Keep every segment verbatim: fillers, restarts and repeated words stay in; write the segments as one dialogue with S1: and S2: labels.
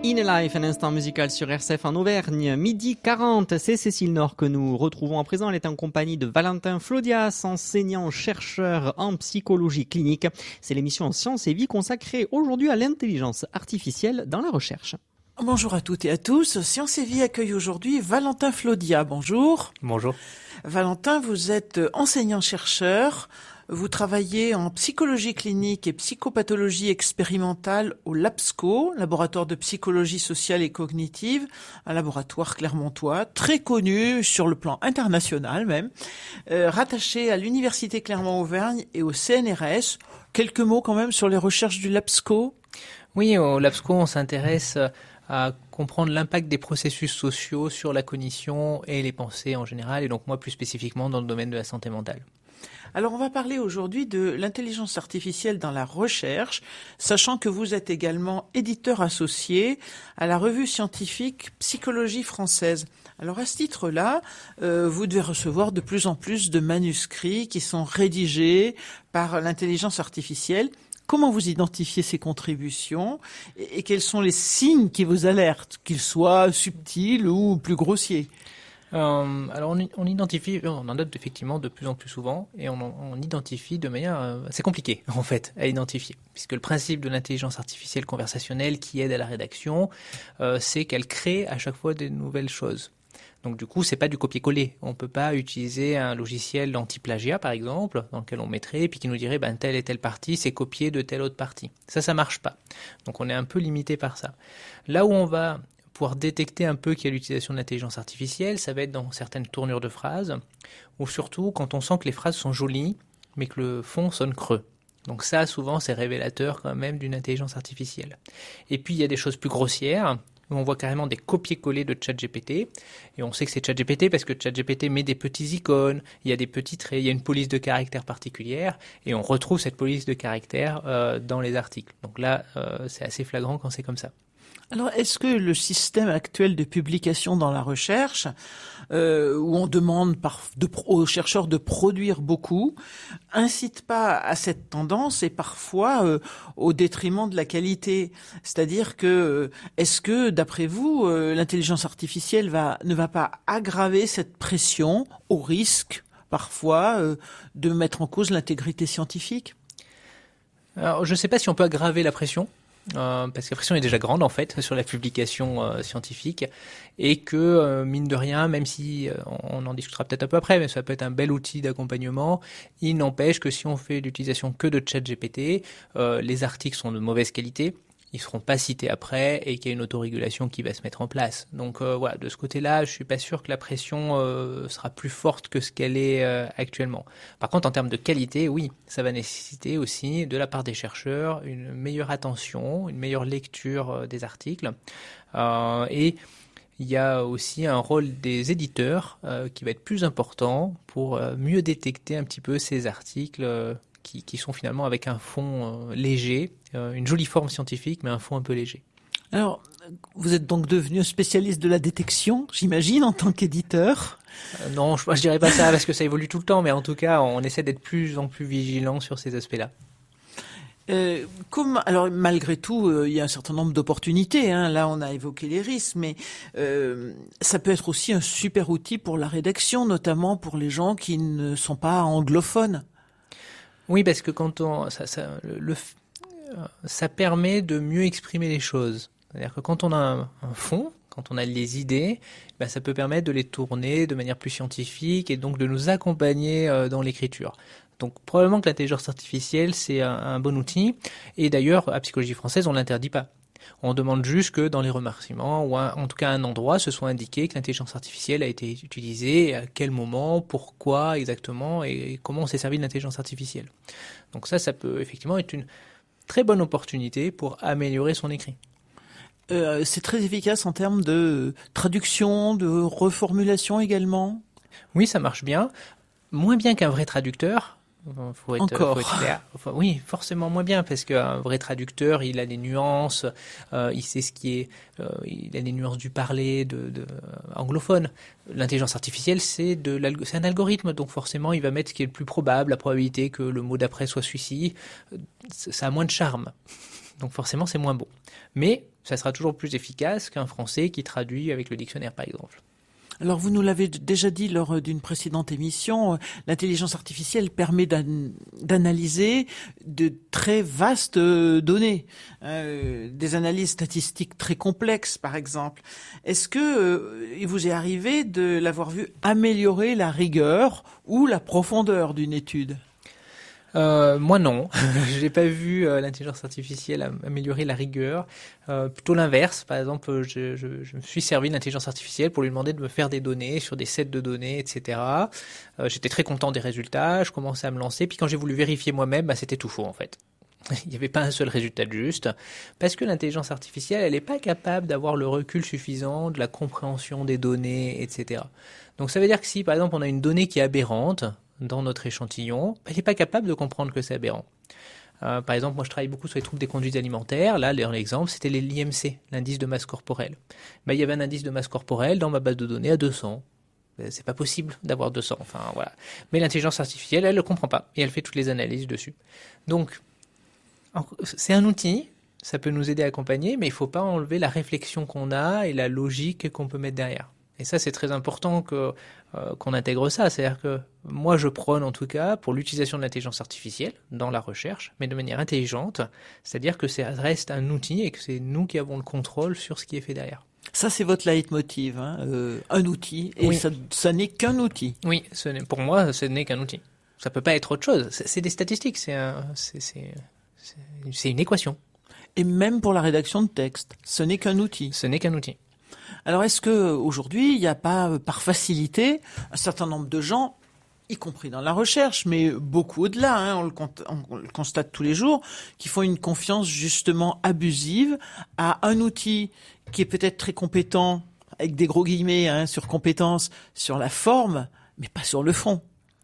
S1: In a Life, un instant musical sur R C F en Auvergne, midi quarante, c'est Cécile Nord que nous retrouvons à présent. Elle est en compagnie de Valentin Flaudias, enseignant-chercheur en psychologie clinique. C'est l'émission Sciences et Vie consacrée aujourd'hui à l'intelligence artificielle dans la recherche.
S2: Bonjour à toutes et à tous. Sciences et Vie accueille aujourd'hui Valentin Flaudias. Bonjour.
S3: Bonjour.
S2: Valentin, vous êtes enseignant-chercheur. Vous travaillez en psychologie clinique et psychopathologie expérimentale au LAPSCO, laboratoire de psychologie sociale et cognitive, un laboratoire clermontois, très connu sur le plan international même, euh, rattaché à l'Université Clermont-Auvergne et au C N R S. Quelques mots quand même sur les recherches du LAPSCO.
S3: Oui, au LAPSCO, on s'intéresse à comprendre l'impact des processus sociaux sur la cognition et les pensées en général, et donc moi plus spécifiquement dans le domaine de la santé mentale.
S2: Alors on va parler aujourd'hui de l'intelligence artificielle dans la recherche, sachant que vous êtes également éditeur associé à la revue scientifique Psychologie française. Alors à ce titre-là, euh, vous devez recevoir de plus en plus de manuscrits qui sont rédigés par l'intelligence artificielle. Comment vous identifiez ces contributions et, et quels sont les signes qui vous alertent, qu'ils soient subtils ou plus grossiers ?
S3: Euh, alors on, on identifie, on en note effectivement de plus en plus souvent, et on, on identifie de manière euh, assez compliquée en fait à identifier, puisque le principe de l'intelligence artificielle conversationnelle qui aide à la rédaction, euh, c'est qu'elle crée à chaque fois des nouvelles choses. Donc du coup, c'est pas du copier-coller. On peut pas utiliser un logiciel anti-plagiat par exemple, dans lequel on mettrait et puis qui nous dirait ben telle et telle partie c'est copié de telle autre partie. Ça, ça marche pas. Donc on est un peu limité par ça. Là où on va pouvoir détecter un peu qu'il y a l'utilisation de l'intelligence artificielle, ça va être dans certaines tournures de phrases, ou surtout quand on sent que les phrases sont jolies, mais que le fond sonne creux. Donc ça, souvent, c'est révélateur quand même d'une intelligence artificielle. Et puis, il y a des choses plus grossières, où on voit carrément des copier-coller de ChatGPT, et on sait que c'est ChatGPT parce que ChatGPT met des petits icônes, il y a des petits traits, il y a une police de caractère particulière, et on retrouve cette police de caractère euh, dans les articles. Donc là, euh, c'est assez flagrant quand c'est comme ça.
S2: Alors, est-ce que le système actuel de publication dans la recherche, euh, où on demande par, de, aux chercheurs de produire beaucoup, incite pas à cette tendance et parfois euh, au détriment de la qualité ? C'est-à-dire que, est-ce que, d'après vous, euh, l'intelligence artificielle va, ne va pas aggraver cette pression au risque, parfois, euh, de mettre en cause l'intégrité scientifique ?
S3: Alors, je ne sais pas si on peut aggraver la pression. Euh, parce que la pression est déjà grande en fait sur la publication euh, scientifique, et que euh, mine de rien, même si euh, on en discutera peut-être un peu après, mais ça peut être un bel outil d'accompagnement, il n'empêche que si on fait l'utilisation que de ChatGPT, euh, les articles sont de mauvaise qualité, ils seront pas cités après et qu'il y a une autorégulation qui va se mettre en place. Donc euh, voilà, de ce côté-là, je suis pas sûr que la pression euh, sera plus forte que ce qu'elle est euh, actuellement. Par contre, en termes de qualité, oui, ça va nécessiter aussi de la part des chercheurs une meilleure attention, une meilleure lecture euh, des articles, euh, et il y a aussi un rôle des éditeurs euh, qui va être plus important pour euh, mieux détecter un petit peu ces articles euh, Qui, qui sont finalement avec un fond euh, léger, euh, une jolie forme scientifique, mais un fond un peu léger.
S2: Alors, vous êtes donc devenu spécialiste de la détection, j'imagine, en tant qu'éditeur ?
S3: Euh, non, je ne dirais pas ça parce que ça évolue tout le temps, mais en tout cas, on essaie d'être plus en plus vigilant sur ces aspects-là.
S2: Euh, comme, alors malgré tout, euh, il y a un certain nombre d'opportunités. Hein. Là, on a évoqué les risques, mais euh, ça peut être aussi un super outil pour la rédaction, notamment pour les gens qui ne sont pas anglophones.
S3: Oui, parce que quand on, ça, ça, le, le, ça permet de mieux exprimer les choses. C'est-à-dire que quand on a un, un fond, quand on a les idées, ben ça peut permettre de les tourner de manière plus scientifique et donc de nous accompagner euh, dans l'écriture. Donc probablement que l'intelligence artificielle, c'est un, un bon outil. Et d'ailleurs, à Psychologie française, on ne l'interdit pas. On demande juste que dans les remerciements, ou un, en tout cas à un endroit, ce soit indiqué que l'intelligence artificielle a été utilisée, à quel moment, pourquoi exactement, et comment on s'est servi de l'intelligence artificielle. Donc ça, ça peut effectivement être une très bonne opportunité pour améliorer son écrit.
S2: Euh, c'est très efficace en termes de traduction, de reformulation également ?
S3: Oui, ça marche bien. Moins bien qu'un vrai traducteur. Faut être,
S2: Encore.
S3: faut être clair. Enfin, oui, forcément moins bien, parce qu'un vrai traducteur, il a des nuances, euh, il sait ce qui est, euh, il a des nuances du parler de, de anglophone. L'intelligence artificielle, c'est de l'alg- c'est un algorithme, donc forcément, il va mettre ce qui est le plus probable, la probabilité que le mot d'après soit celui-ci. Ça a moins de charme. Donc forcément, c'est moins bon. Mais ça sera toujours plus efficace qu'un français qui traduit avec le dictionnaire, par exemple.
S2: Alors, vous nous l'avez déjà dit lors d'une précédente émission, l'intelligence artificielle permet d'an- d'analyser de très vastes données, euh, des analyses statistiques très complexes, par exemple. Est-ce que euh, il vous est arrivé de l'avoir vu améliorer la rigueur ou la profondeur d'une étude ?
S3: Euh, moi non, je n'ai pas vu euh, l'intelligence artificielle am- améliorer la rigueur. Euh, plutôt l'inverse. Par exemple, je, je, je me suis servi de l'intelligence artificielle pour lui demander de me faire des données sur des sets de données, et cetera. Euh, j'étais très content des résultats, je commençais à me lancer. Puis quand j'ai voulu vérifier moi-même, bah, c'était tout faux en fait. Il n'y avait pas un seul résultat de juste, parce que l'intelligence artificielle, elle n'est pas capable d'avoir le recul suffisant de la compréhension des données, et cetera. Donc ça veut dire que si, par exemple, on a une donnée qui est aberrante dans notre échantillon, elle n'est pas capable de comprendre que c'est aberrant. Euh, par exemple, moi je travaille beaucoup sur les troubles des conduites alimentaires. Là, dans l'exemple, c'était l'I M C, l'indice de masse corporelle. Ben, il y avait un indice de masse corporelle dans ma base de données à deux cents. Ben, c'est pas possible d'avoir deux cents. Enfin, voilà. Mais l'intelligence artificielle, elle ne le comprend pas et elle fait toutes les analyses dessus. Donc, c'est un outil, ça peut nous aider à accompagner, mais il ne faut pas enlever la réflexion qu'on a et la logique qu'on peut mettre derrière. Et ça, c'est très important que, euh, qu'on intègre ça. C'est-à-dire que moi, je prône en tout cas pour l'utilisation de l'intelligence artificielle dans la recherche, mais de manière intelligente. C'est-à-dire que ça reste un outil et que c'est nous qui avons le contrôle sur ce qui est fait derrière.
S2: Ça, c'est votre leitmotiv, hein, euh, un outil, et
S3: Oui.
S2: ça, ça n'est qu'un outil.
S3: Oui, ce n'est, pour moi, ce n'est qu'un outil. Ça peut pas être autre chose. C'est, c'est des statistiques, c'est, un, c'est, c'est, c'est, c'est une équation.
S2: Et même pour la rédaction de texte, ce n'est qu'un outil.
S3: Ce n'est qu'un outil.
S2: Alors, est-ce que aujourd'hui, il n'y a pas, euh, par facilité, un certain nombre de gens, y compris dans la recherche, mais beaucoup au-delà, hein, on, le con- on le constate tous les jours, qui font une confiance justement abusive à un outil qui est peut-être très compétent, avec des gros guillemets, hein, sur compétence, sur la forme, mais pas sur le fond.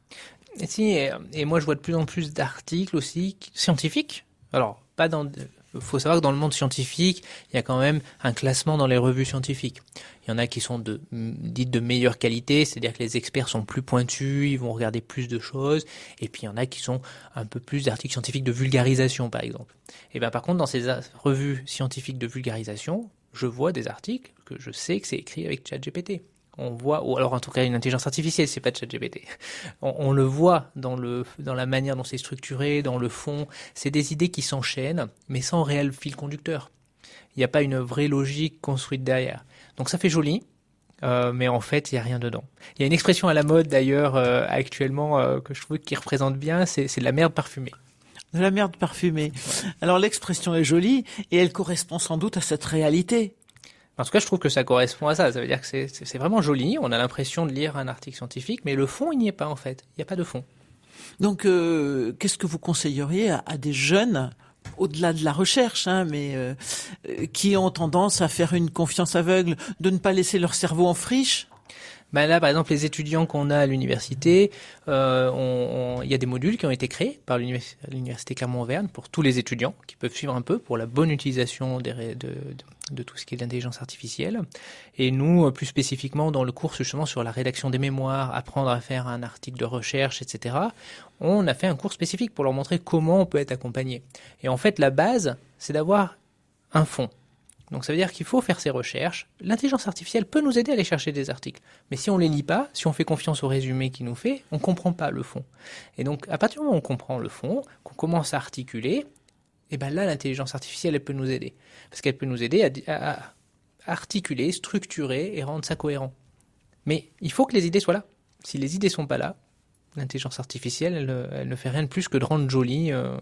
S3: Et, si, et, et moi, je vois de plus en plus d'articles aussi qui- scientifiques. Alors, pas dans... Il faut savoir que dans le monde scientifique, il y a quand même un classement dans les revues scientifiques. Il y en a qui sont de, dites de meilleure qualité, c'est-à-dire que les experts sont plus pointus, ils vont regarder plus de choses. Et puis il y en a qui sont un peu plus d'articles scientifiques de vulgarisation, par exemple. Et bien par contre, dans ces revues scientifiques de vulgarisation, je vois des articles que je sais que c'est écrit avec ChatGPT. On voit, ou alors en tout cas une intelligence artificielle, c'est pas ChatGPT. On, on le voit dans le dans la manière dont c'est structuré, dans le fond. C'est des idées qui s'enchaînent, mais sans réel fil conducteur. Il n'y a pas une vraie logique construite derrière. Donc ça fait joli, euh, mais en fait il y a rien dedans. Il y a une expression à la mode d'ailleurs euh, actuellement euh, que je trouve qui représente bien, c'est c'est de la merde parfumée.
S2: De la merde parfumée. Alors l'expression est jolie et elle correspond sans doute à cette réalité.
S3: En tout cas, je trouve que ça correspond à ça. Ça veut dire que c'est, c'est, c'est vraiment joli. On a l'impression de lire un article scientifique, mais le fond, il n'y est pas en fait. Il n'y a pas de fond.
S2: Donc, euh, qu'est-ce que vous conseilleriez à, à des jeunes, au-delà de la recherche, hein, mais euh, euh, qui ont tendance à faire une confiance aveugle, de ne pas laisser leur cerveau en friche ?
S3: Ben là, par exemple, les étudiants qu'on a à l'université, euh, on, on, il y a des modules qui ont été créés par l'univers, l'université Clermont-Auvergne pour tous les étudiants qui peuvent suivre un peu pour la bonne utilisation des, de, de, de tout ce qui est l'intelligence artificielle. Et nous, plus spécifiquement dans le cours justement sur la rédaction des mémoires, apprendre à faire un article de recherche, et cetera, on a fait un cours spécifique pour leur montrer comment on peut être accompagné. Et en fait, la base, c'est d'avoir un fond. Donc ça veut dire qu'il faut faire ses recherches. L'intelligence artificielle peut nous aider à aller chercher des articles. Mais si on les lit pas, si on fait confiance au résumé qu'il nous fait, on comprend pas le fond. Et donc à partir du moment où on comprend le fond, qu'on commence à articuler, et ben là l'intelligence artificielle elle peut nous aider. Parce qu'elle peut nous aider à, à, à articuler, structurer et rendre ça cohérent. Mais il faut que les idées soient là. Si les idées sont pas là, l'intelligence artificielle elle, elle ne fait rien de plus que de rendre joli... Euh,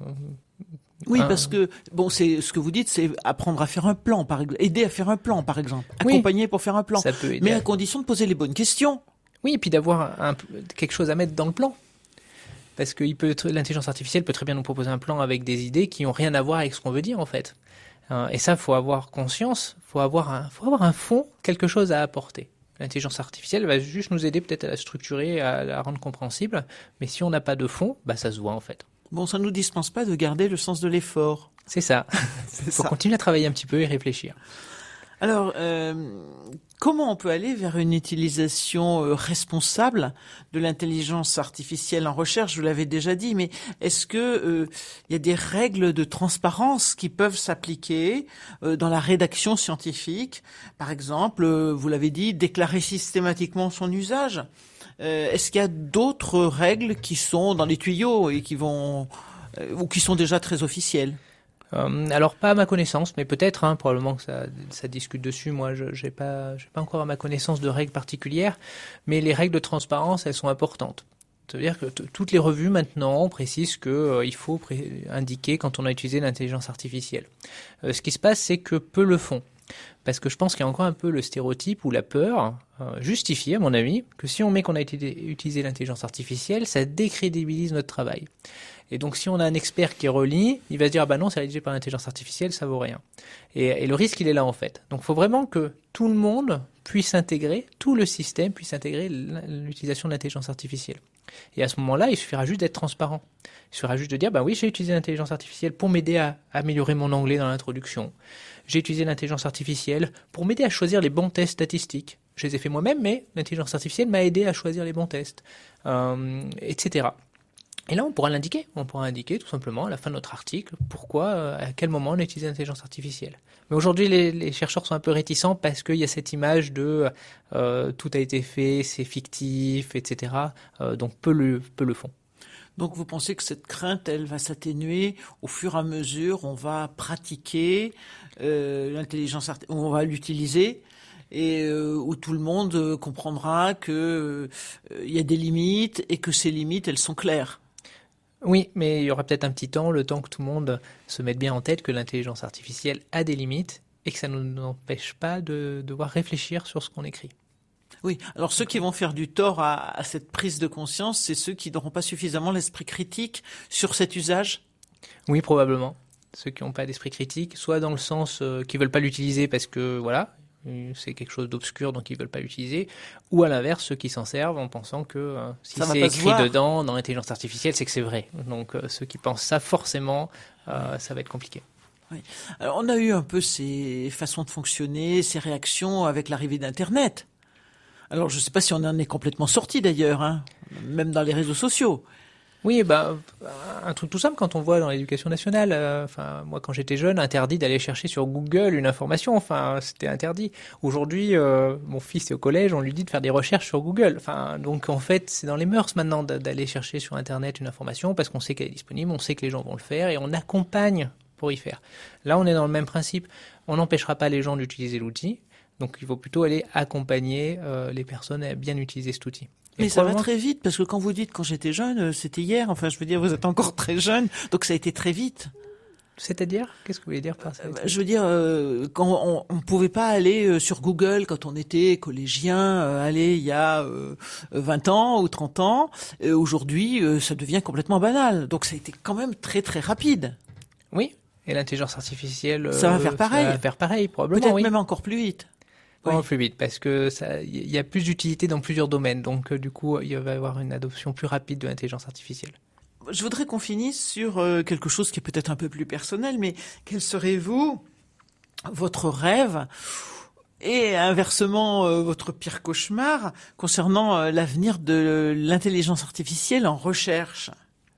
S2: Oui,
S3: un...
S2: parce que bon, c'est ce que vous dites, c'est apprendre à faire un plan, par exemple, aider à faire un plan, par exemple,
S3: oui,
S2: accompagner pour faire un plan,
S3: ça peut aider
S2: mais à
S3: à
S2: condition de poser les bonnes questions.
S3: Oui, et puis d'avoir un, quelque chose à mettre dans le plan, parce que il peut, l'intelligence artificielle peut très bien nous proposer un plan avec des idées qui ont rien à voir avec ce qu'on veut dire en fait. Et ça, faut avoir conscience, faut avoir un, faut avoir un fond, quelque chose à apporter. L'intelligence artificielle va juste nous aider peut-être à la structurer, à la rendre compréhensible, mais si on n'a pas de fond, bah ça se voit en fait.
S2: Bon, ça ne nous dispense pas de garder le sens de l'effort.
S3: C'est ça. Il faut
S2: ça.
S3: continuer à travailler un petit peu et réfléchir.
S2: Alors, euh, comment on peut aller vers une utilisation euh, responsable de l'intelligence artificielle en recherche? Je vous l'avais déjà dit, mais est-ce que euh, il y a des règles de transparence qui peuvent s'appliquer euh, dans la rédaction scientifique? Par exemple, euh, vous l'avez dit, déclarer systématiquement son usage. Euh, est-ce qu'il y a d'autres règles qui sont dans les tuyaux et qui vont euh, ou qui sont déjà très officielles?
S3: Euh, alors pas à ma connaissance, mais peut-être, hein, probablement que ça, ça discute dessus. Moi, je j'ai pas, j'ai pas encore à ma connaissance de règles particulières, mais les règles de transparence, elles sont importantes. C'est-à-dire que t- toutes les revues maintenant précisent que euh, il faut pré- indiquer quand on a utilisé l'intelligence artificielle. Euh, ce qui se passe, c'est que peu le font. Parce que je pense qu'il y a encore un peu le stéréotype ou la peur, euh, justifiée à mon avis, que si on met qu'on a été- utilisé l'intelligence artificielle, ça décrédibilise notre travail. Et donc, si on a un expert qui relit, il va se dire, ah bah non, c'est rédigé par l'intelligence artificielle, ça vaut rien. Et, et le risque, il est là, en fait. Donc, il faut vraiment que tout le monde puisse intégrer, tout le système puisse intégrer l'utilisation de l'intelligence artificielle. Et à ce moment-là, il suffira juste d'être transparent. Il suffira juste de dire, bah oui, j'ai utilisé l'intelligence artificielle pour m'aider à améliorer mon anglais dans l'introduction. J'ai utilisé l'intelligence artificielle pour m'aider à choisir les bons tests statistiques. Je les ai fait moi-même, mais l'intelligence artificielle m'a aidé à choisir les bons tests, euh, et cetera. Et là, on pourra l'indiquer. On pourra indiquer tout simplement à la fin de notre article pourquoi, euh, à quel moment on a utilisé l'intelligence artificielle. Mais aujourd'hui, les, les chercheurs sont un peu réticents parce qu'il y a cette image de euh, tout a été fait, c'est fictif, et cetera. Euh, donc peu le, peu le font.
S2: Donc vous pensez que cette crainte, elle va s'atténuer au fur et à mesure, on va pratiquer euh, l'intelligence artificielle, on va l'utiliser et euh, où tout le monde euh, comprendra que euh, il y a des limites et que ces limites, elles sont claires.
S3: Oui, mais il y aura peut-être un petit temps, le temps que tout le monde se mette bien en tête que l'intelligence artificielle a des limites et que ça ne nous empêche pas de devoir réfléchir sur ce qu'on écrit.
S2: Oui, alors ceux qui vont faire du tort à, à cette prise de conscience, c'est ceux qui n'auront pas suffisamment l'esprit critique sur cet usage?
S3: Oui, probablement. Ceux qui n'ont pas d'esprit critique, soit dans le sens euh, qu'ils veulent pas l'utiliser parce que, voilà, c'est quelque chose d'obscur donc ils veulent pas l'utiliser, ou à l'inverse ceux qui s'en servent en pensant que euh, si c'est écrit dedans dans l'intelligence artificielle c'est que c'est vrai. Donc euh, ceux qui pensent ça forcément euh, ça va être compliqué.
S2: Oui. Alors on a eu un peu ces façons de fonctionner, ces réactions avec l'arrivée d'Internet. Alors je ne sais pas si on en est complètement sorti d'ailleurs, hein, même dans les réseaux sociaux.
S3: Oui, bah, un truc tout simple quand on voit dans l'éducation nationale. Euh, enfin, moi, quand j'étais jeune, interdit d'aller chercher sur Google une information. Enfin, c'était interdit. Aujourd'hui, euh, mon fils est au collège, on lui dit de faire des recherches sur Google. Enfin, donc en fait, c'est dans les mœurs maintenant d'aller chercher sur Internet une information parce qu'on sait qu'elle est disponible, on sait que les gens vont le faire et on accompagne pour y faire. Là, on est dans le même principe. On n'empêchera pas les gens d'utiliser l'outil. Donc, il faut plutôt aller accompagner euh, les personnes à bien utiliser cet outil.
S2: Mais ça va très vite, parce que quand vous dites quand j'étais jeune, c'était hier, enfin je veux dire, vous êtes encore très jeune, donc ça a été très vite.
S3: C'est-à-dire? Qu'est-ce que vous voulez dire par ça?
S2: Je veux dire, euh, quand on ne pouvait pas aller sur Google quand on était collégien, euh, aller il y a euh, vingt ans ou trente ans, euh, aujourd'hui euh, ça devient complètement banal, donc ça a été quand même très très rapide.
S3: Oui, et l'intelligence artificielle... Euh,
S2: ça va faire pareil.
S3: Ça va faire pareil, probablement,
S2: Peut-être
S3: oui.
S2: même encore plus vite.
S3: Oui. Plus vite, parce que ça, il y a plus d'utilité dans plusieurs domaines, donc euh, du coup, il va y avoir une adoption plus rapide de l'intelligence artificielle.
S2: Je voudrais qu'on finisse sur euh, quelque chose qui est peut-être un peu plus personnel, mais quel serait vous, votre rêve et inversement euh, votre pire cauchemar concernant euh, l'avenir de l'intelligence artificielle en recherche?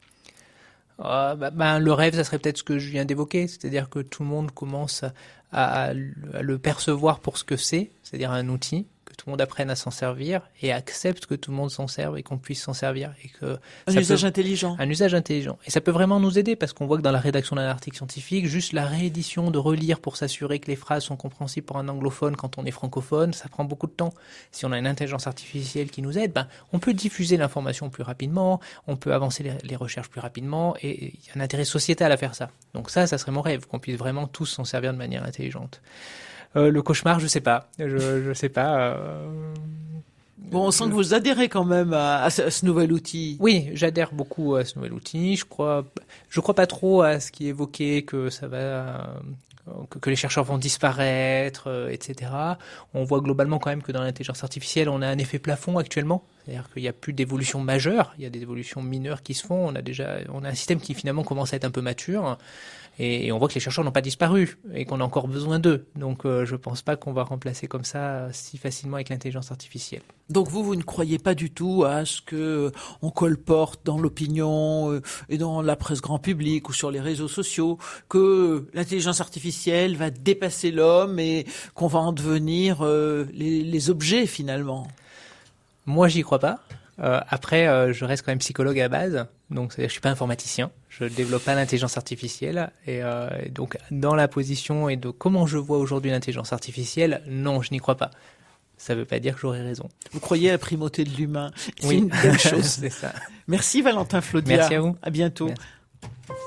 S3: Euh, bah, bah, le rêve, ça serait peut-être ce que je viens d'évoquer, c'est-à-dire que tout le monde commence à, à, à le percevoir pour ce que c'est, c'est-à-dire un outil, que tout le monde apprenne à s'en servir et accepte que tout le monde s'en serve et qu'on puisse s'en servir. Et que
S2: un
S3: ça
S2: usage
S3: peut,
S2: intelligent.
S3: Un usage intelligent. Et ça peut vraiment nous aider parce qu'on voit que dans la rédaction d'un article scientifique, juste la réédition, de relire pour s'assurer que les phrases sont compréhensibles pour un anglophone quand on est francophone, ça prend beaucoup de temps. Si on a une intelligence artificielle qui nous aide, ben, on peut diffuser l'information plus rapidement, on peut avancer les, les recherches plus rapidement et il y a un intérêt sociétal à faire ça. Donc ça, ça serait mon rêve, qu'on puisse vraiment tous s'en servir de manière intelligente. Euh, le cauchemar, je sais pas. Je, je sais pas. Euh...
S2: Bon, on sent que vous adhérez quand même à, à, ce, à ce nouvel outil.
S3: Oui, j'adhère beaucoup à ce nouvel outil. Je crois, je crois pas trop à ce qui est évoqué que ça va, que, que les chercheurs vont disparaître, euh, et cetera. On voit globalement quand même que dans l'intelligence artificielle, on a un effet plafond actuellement. C'est-à-dire qu'il n'y a plus d'évolution majeure. Il y a des évolutions mineures qui se font. On a déjà, on a un système qui finalement commence à être un peu mature. Et, et on voit que les chercheurs n'ont pas disparu et qu'on a encore besoin d'eux. Donc euh, je pense pas qu'on va remplacer comme ça si facilement avec l'intelligence artificielle.
S2: Donc vous, vous ne croyez pas du tout à ce que on colporte dans l'opinion et dans la presse grand public ou sur les réseaux sociaux que l'intelligence artificielle va dépasser l'homme et qu'on va en devenir euh, les, les objets finalement?
S3: Moi, j'y crois pas. Euh, après, euh, je reste quand même psychologue à la base, donc c'est-à-dire que je suis pas informaticien, je développe pas l'intelligence artificielle, et euh, donc dans la position et de comment je vois aujourd'hui l'intelligence artificielle, non, je n'y crois pas. Ça veut pas dire que j'aurai raison.
S2: Vous croyez à la primauté de l'humain. C'est
S3: oui.
S2: une belle chose.
S3: C'est ça.
S2: Merci Valentin Flodia.
S3: Merci à vous.
S2: À bientôt.
S3: Merci.